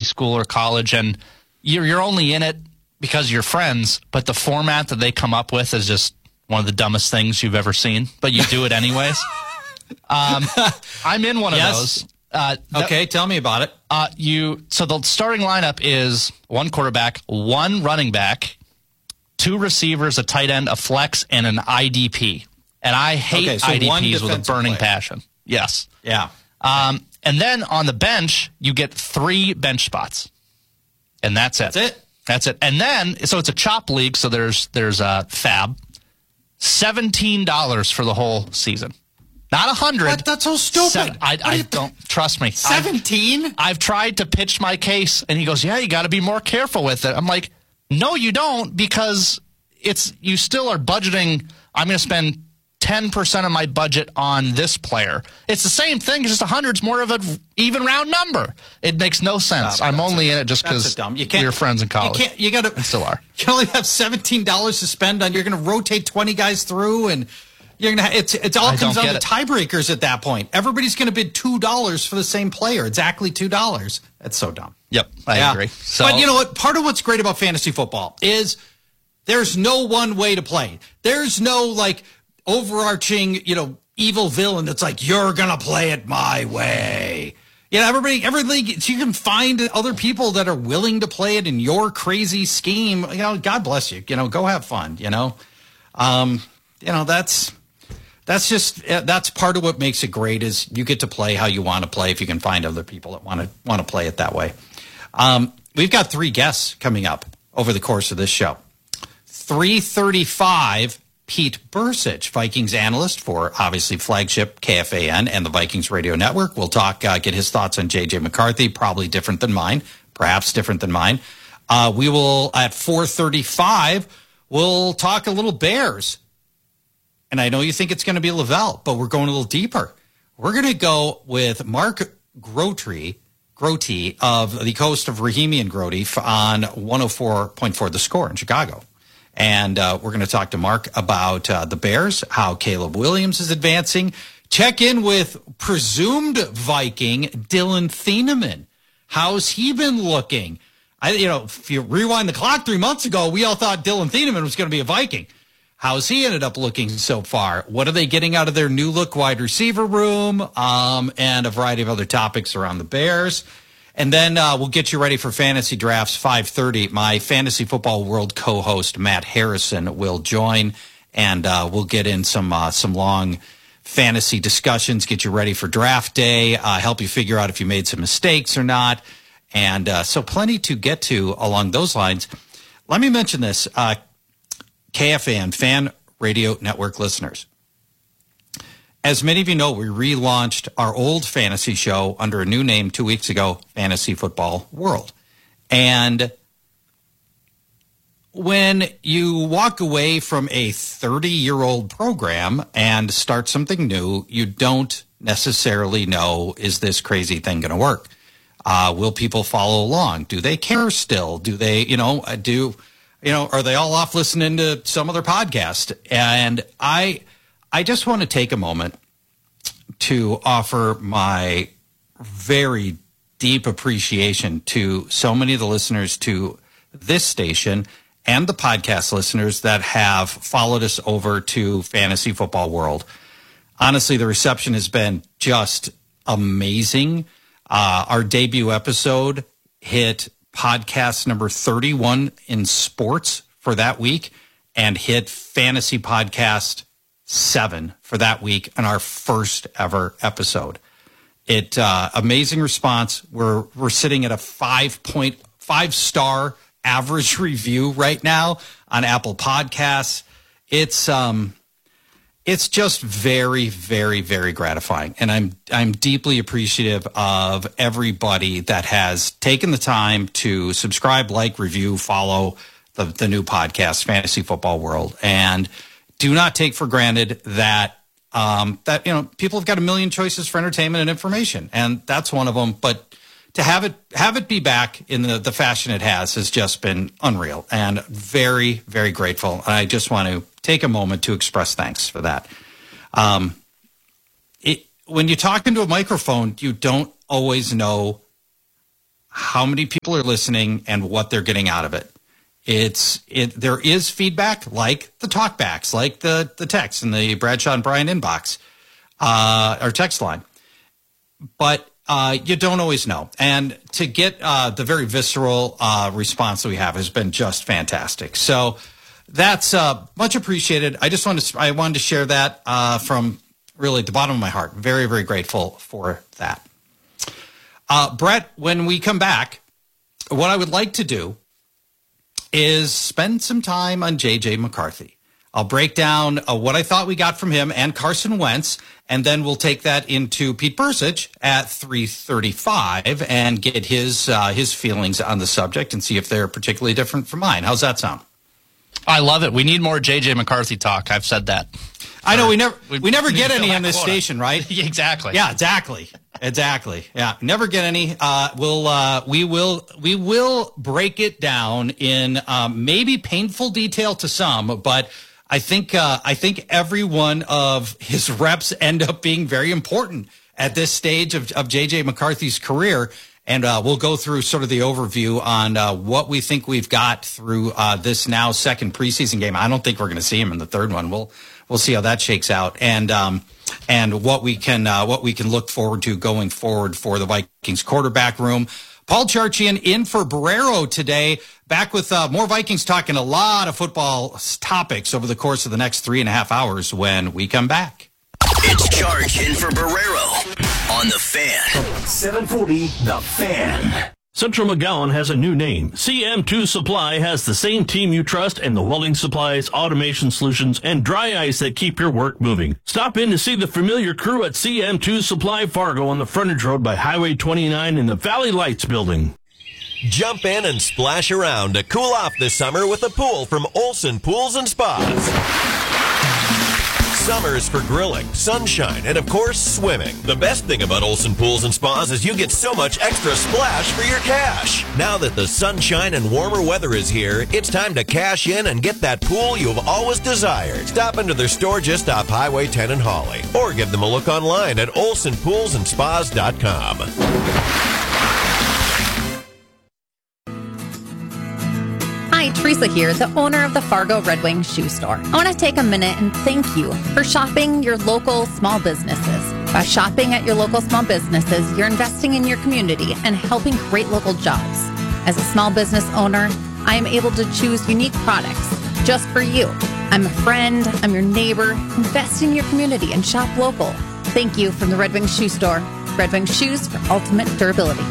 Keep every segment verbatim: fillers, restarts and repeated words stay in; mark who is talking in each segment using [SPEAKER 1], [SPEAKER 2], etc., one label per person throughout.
[SPEAKER 1] school or college, and you're, you're only in it because you're friends, but the format that they come up with is just one of the dumbest things you've ever seen, but you do it anyways. um, I'm in one
[SPEAKER 2] yes.
[SPEAKER 1] of those. Uh,
[SPEAKER 2] that, okay, tell me about it.
[SPEAKER 1] Uh, you so the starting lineup is one quarterback, one running back, two receivers, a tight end, a flex, and an I D P. And I hate
[SPEAKER 2] okay, so
[SPEAKER 1] I D Ps with a burning
[SPEAKER 2] player.
[SPEAKER 1] passion. Yes.
[SPEAKER 2] Yeah.
[SPEAKER 1] Um, and then on the bench, you get three bench spots, and that's it.
[SPEAKER 2] That's it.
[SPEAKER 1] That's it. And then so it's a chop league. So there's there's a fab, seventeen dollars for the whole season. Not a hundred.
[SPEAKER 2] That's so stupid.
[SPEAKER 1] Seven, I, I don't trust me.
[SPEAKER 2] Seventeen.
[SPEAKER 1] I've, I've tried to pitch my case, and he goes, "Yeah, you got to be more careful with it." I'm like, "No, you don't, because it's you still are budgeting. I'm going to spend ten percent of my budget on this player. It's the same thing. It's just a hundred's more of an even round number. It makes no sense.
[SPEAKER 2] No,
[SPEAKER 1] I'm only
[SPEAKER 2] a,
[SPEAKER 1] in it just because we're friends in college.
[SPEAKER 2] You can't. You got to.
[SPEAKER 1] And still are.
[SPEAKER 2] You only have seventeen dollars to spend on. You're going to rotate twenty guys through and. You're gonna. It's it's all
[SPEAKER 1] I
[SPEAKER 2] comes down to
[SPEAKER 1] it.
[SPEAKER 2] tiebreakers at that point. Everybody's gonna bid two dollars for the same player. Exactly two dollars. That's so dumb.
[SPEAKER 1] Yep, I
[SPEAKER 2] yeah.
[SPEAKER 1] agree. So,
[SPEAKER 2] but you know what? Part of what's great about fantasy football is there's no one way to play. There's no like overarching, you know, evil villain that's like you're gonna play it my way. You know, everybody, every league, so you can find other people that are willing to play it in your crazy scheme. You know, God bless you. You know, go have fun. You know, um, you know that's. That's just that's part of what makes it great is you get to play how you want to play if you can find other people that want to want to play it that way. Um, we've got three guests coming up over the course of this show. three thirty-five, Pete Bursich, Vikings analyst for obviously flagship K F A N and the Vikings Radio Network. We'll talk, uh, get his thoughts on J J McCarthy, probably different than mine, perhaps different than mine. Uh, we will at four thirty-five, we'll talk a little Bears. And I know you think it's going to be Lavelle, but we're going a little deeper. We're going to go with Mark Grote, Grote of the coast of Rahimi and Grote on one oh four point four The Score in Chicago. And uh, we're going to talk to Mark about uh, the Bears, how Caleb Williams is advancing. Check in with presumed Viking Dylan Thieneman. How's he been looking? I, you know, if you rewind the clock three months ago, we all thought Dylan Thieneman was going to be a Viking. How's he ended up looking so far? What are they getting out of their new look wide receiver room? Um, and a variety of other topics around the Bears. And then uh, we'll get you ready for fantasy drafts, five thirty. My Fantasy Football World co-host, Matt Harrison, will join. And uh, we'll get in some uh, some long fantasy discussions, get you ready for draft day, uh, help you figure out if you made some mistakes or not. And uh, so plenty to get to along those lines. Let me mention this. Uh, K F A N, Fan Radio Network listeners. As many of you know, we relaunched our old fantasy show under a new name two weeks ago, Fantasy Football World. And when you walk away from a thirty-year-old program and start something new, you don't necessarily know, is this crazy thing going to work? Uh, will people follow along? Do they care still? Do they, you know, do... You know, are they all off listening to some other podcast? And I, I just want to take a moment to offer my very deep appreciation to so many of the listeners to this station and the podcast listeners that have followed us over to Fantasy Football World. Honestly, the reception has been just amazing. Uh, our debut episode hit podcast number thirty-one in sports for that week and hit fantasy podcast seven for that week in our first ever episode. It uh, amazing response. We're we're sitting at a five point five star average review right now on Apple Podcasts. It's um it's just very, very, very gratifying. And I'm I'm deeply appreciative of everybody that has taken the time to subscribe, like, review, follow the, the new podcast, Fantasy Football World. And do not take for granted that, um, that you know, people have got a million choices for entertainment and information. And that's one of them. But to have it have it be back in the, the fashion it has has just been unreal and very, very grateful. And I just want to take a moment to express thanks for that. Um, it, when you talk into a microphone, you don't always know how many people are listening and what they're getting out of it. It's it. There is feedback, like the talkbacks, like the the text in the Bradshaw and Brian inbox, uh, or text line, but uh, you don't always know. And to get uh, the very visceral uh, response that we have has been just fantastic. So that's uh, much appreciated. I just wanted to, I wanted to share that uh, from really the bottom of my heart. Very, very grateful for that. Uh, Brett, when we come back, what I would like to do is spend some time on J J McCarthy. I'll break down uh, what I thought we got from him and Carson Wentz, and then we'll take that into Pete Burzich at three thirty-five and get his uh, his feelings on the subject and see if they're particularly different from mine. How's that sound?
[SPEAKER 1] I love it. We need more J J McCarthy talk. I've said that.
[SPEAKER 2] I know we never we, we never get any on this quota. Station, right?
[SPEAKER 1] Exactly.
[SPEAKER 2] Yeah, exactly. Exactly. Yeah, never get any. Uh, we'll uh, we will we will break it down in um, maybe painful detail to some, but I think uh, I think every one of his reps end up being very important at this stage of, of J J McCarthy's career. And uh, we'll go through sort of the overview on uh, what we think we've got through uh, this now second preseason game. I don't think we're going to see him in the third one. We'll we'll see how that shakes out, and um, and what we can uh, what we can look forward to going forward for the Vikings quarterback room. Paul Charchian in for Barrero today. Back with uh, more Vikings talk and a lot of football topics over the course of the next three and a half hours when we come back.
[SPEAKER 3] It's Charge in for Barrero on The Fan.
[SPEAKER 4] seven forty The Fan.
[SPEAKER 5] Central McGowan has a new name. C M two Supply has the same team you trust and the welding supplies, automation solutions, and dry ice that keep your work moving. Stop in to see the familiar crew at C M two Supply Fargo on the frontage road by Highway twenty-nine in the Valley Lights building.
[SPEAKER 6] Jump in and splash around to cool off this summer with a pool from Olson Pools and Spas. Summer's for grilling, sunshine, and of course, swimming. The best thing about Olson Pools and Spas is you get so much extra splash for your cash. Now that the sunshine and warmer weather is here, it's time to cash in and get that pool you've always desired. Stop into their store just off Highway ten in Hawley, or give them a look online at olson pools and spas dot com.
[SPEAKER 7] Hi, Teresa here, the owner of the Fargo Red Wing Shoe Store. I want to take a minute and thank you for shopping your local small businesses. By shopping at your local small businesses, you're investing in your community and helping create local jobs. As a small business owner, I am able to choose unique products just for you. I'm a friend, I'm your neighbor. Invest in your community and shop local. Thank you from the Red Wing Shoe Store. Red Wing Shoes for ultimate durability.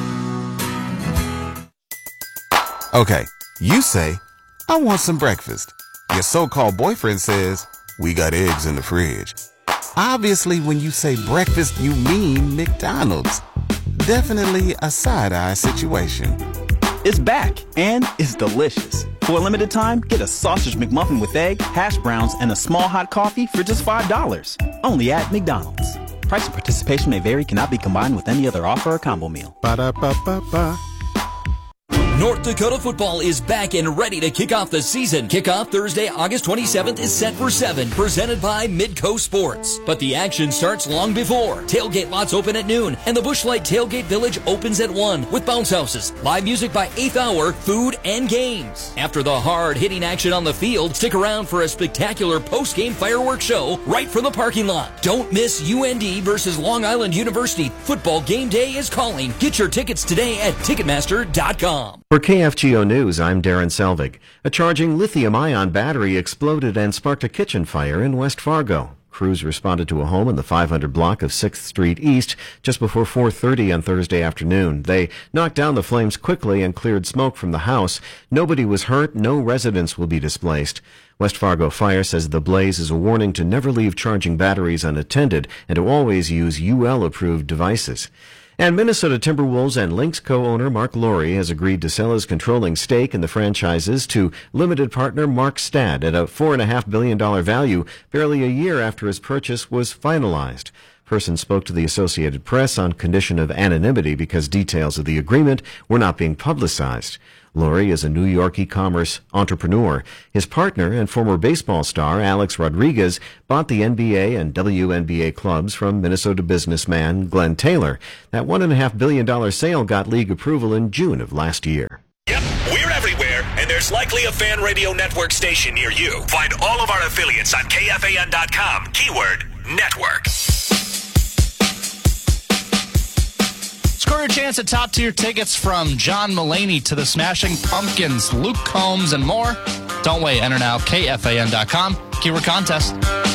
[SPEAKER 8] Okay. You say, I want some breakfast. Your so-called boyfriend says, we got eggs in the fridge. Obviously, when you say breakfast, you mean McDonald's. Definitely a side-eye situation.
[SPEAKER 9] It's back, and it's delicious. For a limited time, get a sausage McMuffin with egg, hash browns, and a small hot coffee for just five dollars. Only at McDonald's. Price and participation may vary, cannot be combined with any other offer or combo meal.
[SPEAKER 8] Ba-da-ba-ba-ba.
[SPEAKER 10] North Dakota football is back and ready to kick off the season. Kickoff Thursday, August twenty-seventh is set for seven, presented by Midco Sports. But the action starts long before. Tailgate lots open at noon, and the Busch Light Tailgate Village opens at one, with bounce houses, live music by eighth hour, food, and games. After the hard-hitting action on the field, stick around for a spectacular post-game fireworks show right from the parking lot. Don't miss U N D versus Long Island University. Football game day is calling. Get your tickets today at Ticketmaster dot com.
[SPEAKER 11] For K F G O News, I'm Darren Selvig. A charging lithium-ion battery exploded and sparked a kitchen fire in West Fargo. Crews responded to a home in the five hundred block of sixth Street East just before four thirty on Thursday afternoon. They knocked down the flames quickly and cleared smoke from the house. Nobody was hurt. No residents will be displaced. West Fargo Fire says the blaze is a warning to never leave charging batteries unattended and to always use U L-approved devices. And Minnesota Timberwolves and Lynx co-owner Mark Lowry has agreed to sell his controlling stake in the franchises to limited partner Mark Stad at a four point five billion dollars value, barely a year after his purchase was finalized. Person spoke to the Associated Press on condition of anonymity because details of the agreement were not being publicized. Lurie is a New York e-commerce entrepreneur. His partner and former baseball star Alex Rodriguez bought the N B A and W N B A clubs from Minnesota businessman Glenn Taylor. That one point five billion dollars sale got league approval in June of last year.
[SPEAKER 4] Yep, we're everywhere, and there's likely a Fan Radio Network station near you. Find all of our affiliates on K F A N dot com, keyword network.
[SPEAKER 1] Score your chance at top-tier tickets from John Mulaney to the Smashing Pumpkins, Luke Combs, and more. Don't wait. Enter now. K F A N dot com. Keyword contest.